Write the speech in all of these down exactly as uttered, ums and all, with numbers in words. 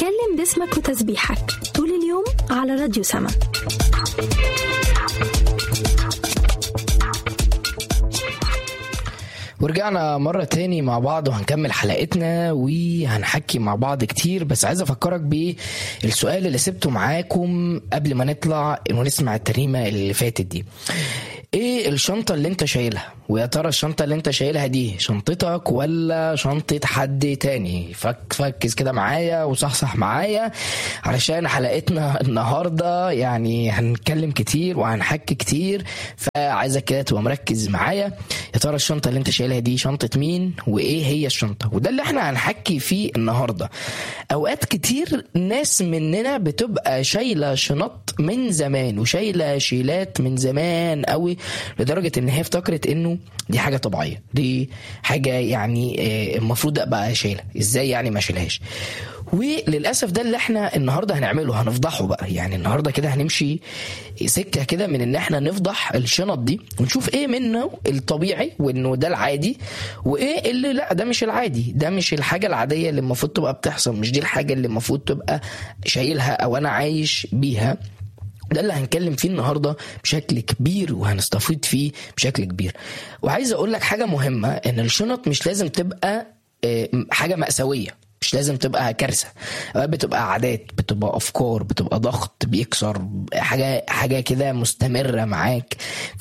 اتكلم باسمك وتسبيحك طول اليوم على راديو سما. ورجعنا مرة تاني مع بعض وهنكمل حلقتنا وهنحكي مع بعض كتير. بس عايز أفكرك بالسؤال اللي سبته معاكم قبل ما نطلع ونسمع الترنيمة اللي فاتت دي. ايه الشنطة اللي انت شايلها؟ ويا ترى الشنطة اللي انت شايلها دي شنطتك ولا شنطة حد تاني؟ فك فكز كده معايا وصحصح معايا علشان حلقتنا النهاردة يعني هنتكلم كتير وهنحكي كتير، فعايزك كده تبقى مركز معايا. يا ترى الشنطة اللي انت شايلها دي شنطة مين وايه هي الشنطة؟ وده اللي احنا هنحكي فيه النهاردة. اوقات كتير ناس مننا بتبقى شايلة شنط من زمان وشايلة شيلات من زمان قوي لدرجة ان هي افتكرت انه دي حاجة طبيعية، دي حاجة يعني المفروض ابقى شايلها، ازاي يعني ما شيلهاش؟ وللأسف ده اللي احنا النهاردة هنعمله، هنفضحه بقى. يعني النهاردة كده هنمشي سكة كده من ان احنا نفضح الشنط دي ونشوف ايه منه الطبيعي وانه ده العادي وايه اللي لا ده مش العادي، ده مش الحاجة العادية اللي المفروض تبقى بتحصل، مش دي الحاجة اللي المفروض تبقى شايلها او انا عايش بيها. ده اللي هنتكلم فيه النهاردة بشكل كبير وهنستفيد فيه بشكل كبير. وعايز اقول لك حاجة مهمة، ان الشنط مش لازم تبقى حاجة مأساوية، مش لازم تبقى كارثة، بتبقى عادات، بتبقى أفكار، بتبقى ضغط بيكسر حاجة حاجة كده مستمرة معاك.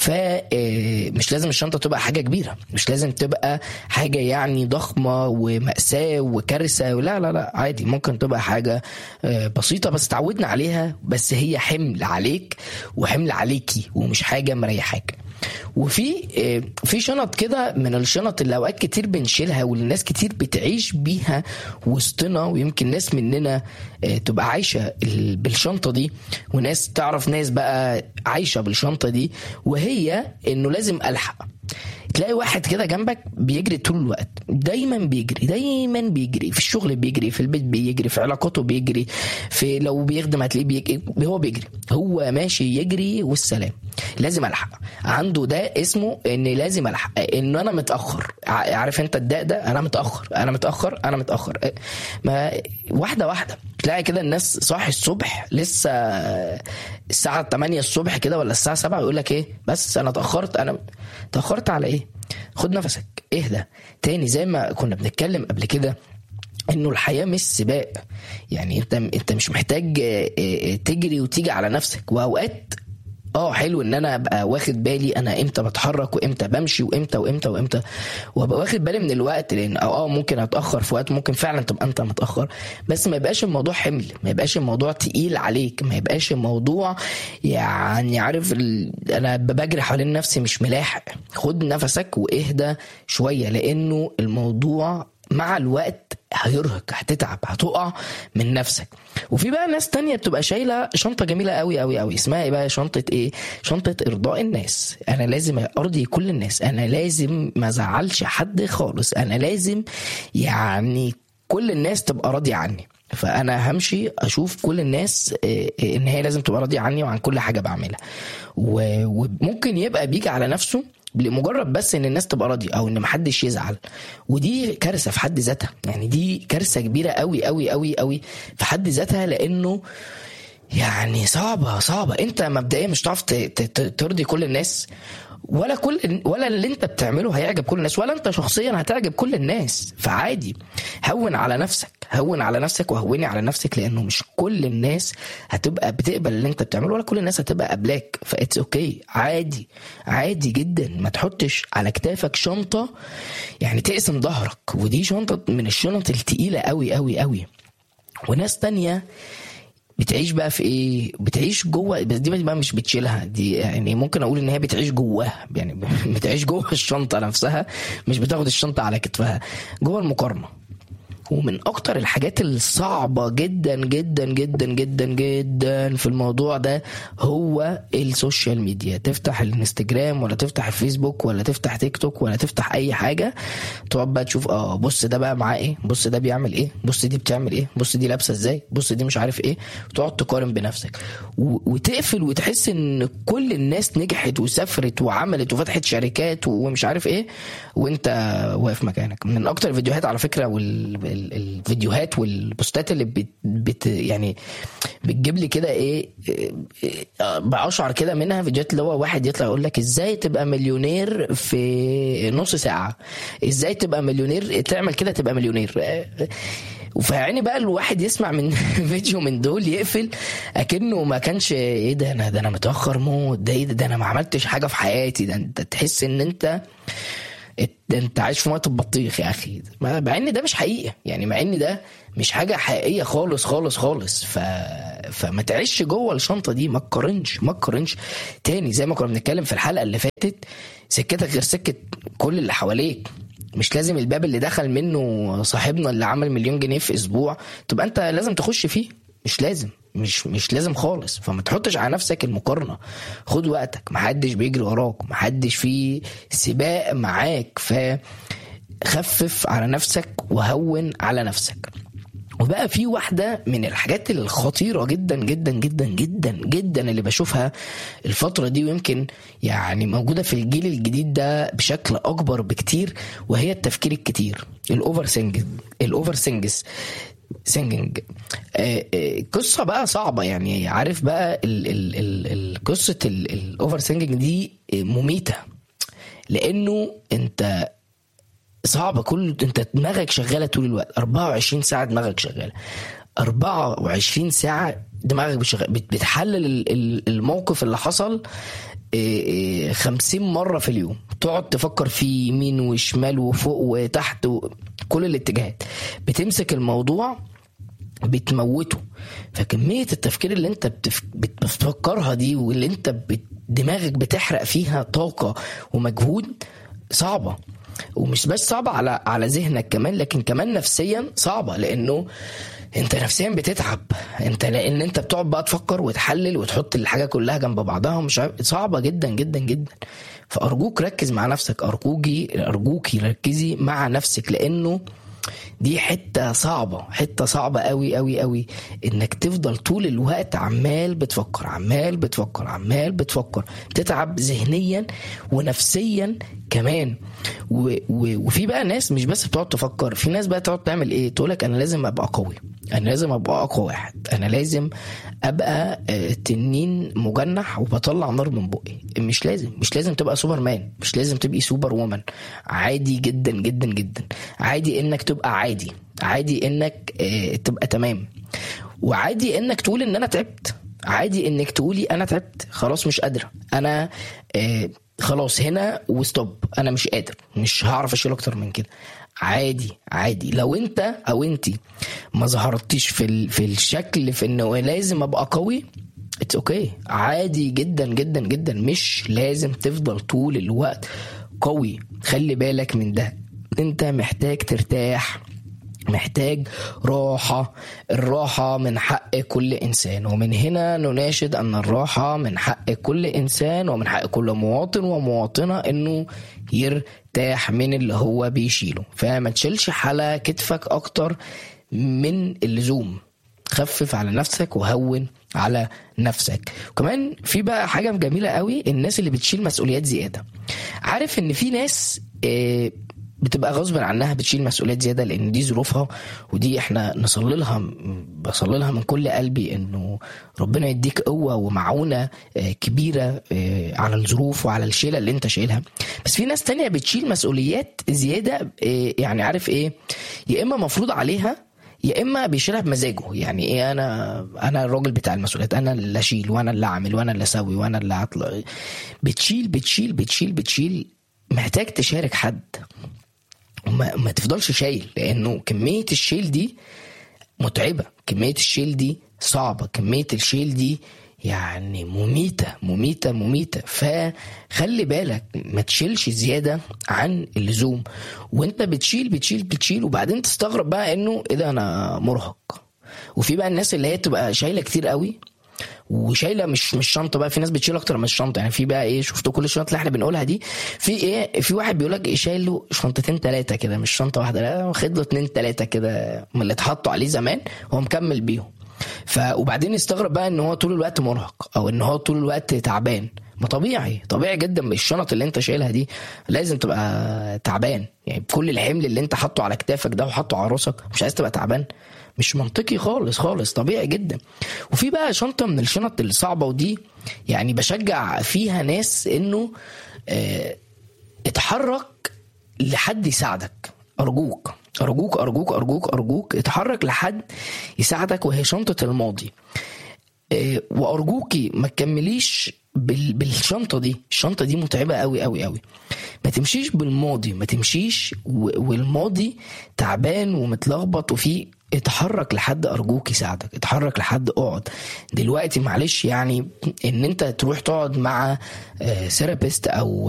فمش لازم الشنطة تبقى حاجة كبيرة، مش لازم تبقى حاجة يعني ضخمة ومأساة وكارثة، لا لا لا عادي، ممكن تبقى حاجة بسيطة بس تعودنا عليها، بس هي حمل عليك وحمل عليكي ومش حاجة مريحاك. وفي في شنط كده من الشنط اللي اوقات كتير بنشيلها والناس كتير بتعيش بيها وسطنا، ويمكن ناس مننا تبقى عايشة بالشنطة دي وناس تعرف ناس بقى عايشة بالشنطة دي، وهي انه لازم ألحق. تلاقي واحد كده جنبك بيجري طول الوقت، دايما بيجري دايما بيجري في الشغل، بيجري في البيت، بيجري في علاقاته، بيجري في لو بيخدم هتلاقيه بيجري، هو بيجري، هو ماشي يجري والسلام. لازم ألحق، عنده ده اسمه ان لازم ألحق، انه انا متأخر. عارف انت الداء ده، انا متأخر انا متأخر انا متأخر. ما واحدة واحدة تلاقي كده الناس صاحي الصبح لسه الساعة تمانية الصبح كده ولا الساعة سبعة يقول لك ايه بس انا تأخرت. انا تأخرت على ايه؟ خد نفسك، اهدى تاني. زي ما كنا بنتكلم قبل كده انه الحياة مش سباق، يعني انت انت مش محتاج تجري وتيجي على نفسك. واوقات اه حلو ان انا ابقى واخد بالي انا امتى بتحرك وامتى بمشي وامتى وامتى وامتى وابقى واخد بالي من الوقت، لان اه ممكن اتاخر في وقت، ممكن فعلا تبقى انت متاخر، بس ما يبقاش الموضوع حمل، ما يبقاش الموضوع تقيل عليك، ما يبقاش الموضوع يعني عارف ال... انا بجري حوالين نفسي مش ملاحق. خد نفسك واهدى شويه، لانه الموضوع مع الوقت هيرهق، هتتعب، هتقع من نفسك. وفي بقى ناس تانية بتبقى شايلة شنطة جميلة قوي قوي قوي، اسمها ايه بقى؟ شنطة ايه؟ شنطة ارضاء الناس. انا لازم ارضي كل الناس، انا لازم ما زعلش حد خالص، انا لازم يعني كل الناس تبقى راضية عني. فانا همشي اشوف كل الناس ان هي لازم تبقى راضية عني وعن كل حاجة بعملها. وممكن يبقى بيجي على نفسه لمجرد بس ان الناس تبقى راضيه او ان محدش يزعل، ودي كارثه في حد ذاتها. يعني دي كارثه كبيره قوي قوي قوي قوي في حد ذاتها، لانه يعني صعبه صعبه. انت مبدئيا مش هتعرف ترضي كل الناس، ولا كل ولا اللي انت بتعمله هيعجب كل الناس، ولا انت شخصيا هتعجب كل الناس. فعادي، هون على نفسك، هون على نفسك وهوني على نفسك، لانه مش كل الناس هتبقى بتقبل اللي انت بتعمله، ولا كل الناس هتبقى قبلك. فاتس اوكي، عادي عادي جدا. ما تحطش على كتافك شنطة يعني تقسم ظهرك، ودي شنطة من الشنط التقيلة قوي قوي قوي. وناس تانية بتعيش بقى في ايه؟ بتعيش جوه، بس دي بقى مش بتشيلها، دي يعني ممكن اقول ان هي بتعيش جواها، يعني بتعيش جوه الشنطة نفسها، مش بتاخد الشنطة على كتفها، جوه المقارنة. ومن اكتر الحاجات الصعبة جدا جدا جدا جدا جدا في الموضوع ده هو السوشيال ميديا. تفتح الانستجرام ولا تفتح الفيسبوك ولا تفتح تيك توك ولا تفتح اي حاجة، تقعد بقى تشوف اه بص ده بقى معاه ايه، بص ده بيعمل ايه، بص دي بتعمل ايه، بص دي لابسة ازاي، بص دي مش عارف ايه، وتقعد تقارن بنفسك وتقفل وتحس ان كل الناس نجحت وسافرت وعملت وفتحت شركات ومش عارف ايه، وانت واقف مكانك. من اكتر الفيديوهات على فكرة وال الفيديوهات والبوستات اللي بت, بت يعني بتجيب لي كده ايه, إيه بأشعر كده منها فيديوهات اللي هو واحد يطلع يقول لك ازاي تبقى مليونير في نص ساعة, ازاي تبقى مليونير, تعمل كده تبقى مليونير. وفعني بقى الواحد يسمع من فيديو من دول يقفل اكنه ما كانش ايه ده, انا ده انا متاخر موت, ده ايه ده, ده انا ما عملتش حاجه في حياتي, ده انت تحس ان انت انت عايش في ميه البطيخ يا اخي, مع ان ده مش حقيقه يعني, مع ان ده مش حاجه حقيقيه خالص خالص خالص. ف فما تعيش جوه الشنطه دي, ما تقارنش ما تقارنش تاني. زي ما كنا بنتكلم في الحلقه اللي فاتت, سكتك غير سكه كل اللي حواليك. مش لازم الباب اللي دخل منه صاحبنا اللي عمل مليون جنيه في اسبوع تبقى انت لازم تخش فيه, مش لازم مش مش لازم خالص. فما تحطش على نفسك المقارنه, خد وقتك, محدش بيجري وراك, محدش فيه سباق معاك, فخفف على نفسك وهون على نفسك. وبقى في واحدة من الحاجات الخطيرة جدا جدا جدا جدا جدا اللي بشوفها الفترة دي, ويمكن يعني موجودة في الجيل الجديد ده بشكل أكبر بكتير, وهي التفكير الكتير, الأوفر سينجز الأوفر سينجز سينجينج. قصة بقى صعبة يعني, عارف بقى القصة الأوفر سينجينج دي مميتة, لأنه أنت صعبة, كل انت دماغك شغالة طول الوقت, أربعة وعشرين ساعة دماغك شغالة, أربعة وعشرين ساعة دماغك بتحلل الموقف اللي حصل خمسين مرة في اليوم, تقعد تفكر في يمين وشمال وفوق وتحت وكل الاتجاهات, بتمسك الموضوع بتموته. فكمية التفكير اللي انت بتفكرها دي, واللي انت دماغك بتحرق فيها طاقة ومجهود, صعبة. ومش بس صعبة على على ذهنك كمان, لكن كمان نفسيا صعبة, لانه انت نفسيا بتتعب, انت لان انت بتقعد بقى تفكر وتحلل وتحط الحاجة كلها جنب بعضها, ومش صعبة جدا جدا جدا. فارجوك ركز مع نفسك, ارجوكي ارجوكي ركزي مع نفسك, لانه دي حتة صعبة, حتة صعبة قوي قوي قوي, انك تفضل طول الوقت عمال بتفكر عمال بتفكر عمال بتفكر, بتتعب ذهنيا ونفسيا كمان. و و وفي بقى ناس مش بس بتقعد تفكر, في ناس بقى تقعد تعمل ايه, تقولك انا لازم ابقى قوي, انا لازم ابقى اقوى واحد, انا لازم ابقى تنين مجنح وبطلع نار من بقي. مش لازم مش لازم تبقى سوبر مان, مش لازم تبقي سوبر وومن, عادي جدا جدا جدا, عادي انك تبقى عادي, عادي انك تبقى تمام, وعادي انك تقول ان انا تعبت, عادي انك تقولي انا تعبت خلاص مش قادرة, انا خلاص هنا وستوب, انا مش قادر, مش هعرف اشيل اكتر من كده. عادي عادي لو انت او انتي ما ظهرتيش في في الشكل في انه لازم ابقى قوي, اتس اوكي okay. عادي جدا جدا جدا, مش لازم تفضل طول الوقت قوي. خلي بالك من ده, انت محتاج ترتاح, محتاج راحة. الراحة من حق كل إنسان, ومن هنا نناشد أن الراحة من حق كل إنسان ومن حق كل مواطن ومواطنة أنه يرتاح من اللي هو بيشيله. فما تشيلش على كتفك أكتر من اللزوم, خفف على نفسك وهون على نفسك. وكمان في بقى حاجة جميلة قوي, الناس اللي بتشيل مسؤوليات زيادة. عارف ان في ناس اه بتبقى غصب عنها بتشيل مسؤوليات زيادة لان دي ظروفها, ودي احنا نصلي لها, بصلي لها من كل قلبي انه ربنا يديك قوة ومعونة كبيرة على الظروف وعلى الشيلة اللي انت شايلها. بس في ناس تانية بتشيل مسؤوليات زيادة, يعني عارف ايه, يا اما مفروض عليها يا اما بيشيلها بمزاجه. يعني ايه, انا انا الراجل بتاع المسؤوليات, انا اللي اشيل وانا اللي اعمل وانا اللي اسوي وانا اللي اطلع. بتشيل بتشيل بتشيل بتشيل محتاج تشارك حد, وما ما تفضلش شايل, لانه كمية الشيل دي متعبة, كمية الشيل دي صعبة, كمية الشيل دي يعني مميتة مميتة مميتة. فخلي بالك ما تشيلش زيادة عن اللزوم, وانت بتشيل بتشيل بتشيل وبعدين تستغرب بقى انه ايه ده انا مرهق. وفي بقى الناس اللي هي تبقى شايلة كتير قوي وشايله مش مش شنطه بقى, في ناس بتشيل اكتر من الشنطه. يعني في بقى ايه, شفتوا كل الشنط اللي احنا بنقولها دي, في ايه, في واحد بيقول لك ايه, شايل له شنطتين ثلاثه كده, مش شنطه واحده, لا واخد له اتنين ثلاثه كده من اللي اتحطوا عليه زمان وهو مكمل بيهم. ف وبعدين يستغرب بقى ان هو طول الوقت مرهق, او ان هو طول الوقت تعبان. ما طبيعي طبيعي جدا، الشنط اللي انت شايلها دي لازم تبقى تعبان، يعني بكل الحمل اللي انت حطه على كتافك ده وحطه على راسك مش عايز تبقى تعبان؟ مش منطقي خالص خالص، طبيعي جدا. وفي بقى شنطة من الشنط الصعبة، ودي يعني بشجع فيها ناس انه اه اتحرك لحد يساعدك، ارجوك ارجوك ارجوك ارجوك ارجوك اتحرك لحد يساعدك، وهي شنطة الماضي. اه وارجوكي ما تكمليش بالشنطة دي، الشنطة دي متعبة قوي قوي قوي. ما تمشيش بالماضي، ما تمشيش والماضي تعبان ومتلخبط وفيه. اتحرك لحد ارجوك يساعدك، اتحرك لحد اقعد دلوقتي معلش، يعني ان انت تروح تقعد مع ثيرابيست او